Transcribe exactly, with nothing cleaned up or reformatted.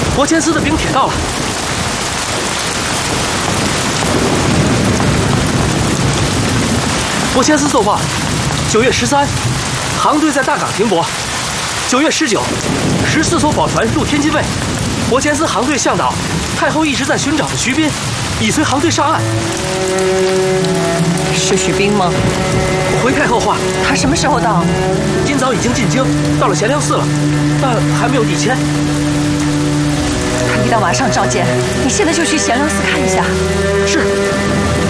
伯谦司的兵铁到了。伯谦司奏报：九月十三，航队在大港停泊；九月十九，十四艘宝船入天津卫。伯谦司航队向导太后一直在寻找的徐斌，已随航队上岸。 是徐斌吗？ 回太后话， 他什么时候到？ 今早已经进京，到了贤良寺了，但还没有递签。 他一到马上召见，你现在就去贤良寺看一下。 是。